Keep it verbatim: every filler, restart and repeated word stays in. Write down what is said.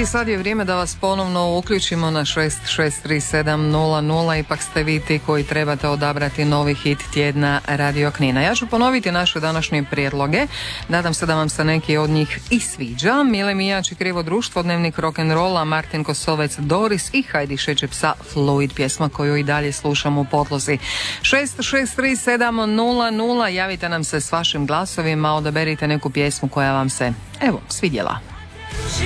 I sad je vrijeme da vas ponovno uključimo na šest šest tri sedam nula nula. Ipak ste vi ti koji trebate odabrati novi hit tjedna Radio Knina. Ja ću ponoviti naše današnje prijedloge. Nadam se da vam se neki od njih i sviđa. Mile Mijač i Krivo društvo, Dnevnik rock'n'rolla, Martin Kosovec, Doris i Hajdi Šećepsa, Fluid, pjesma koju i dalje slušamo u podlozi. šest šest tri sedam nula nula. Javite nam se s vašim glasovima, odaberite neku pjesmu koja vam se, evo, svidjela.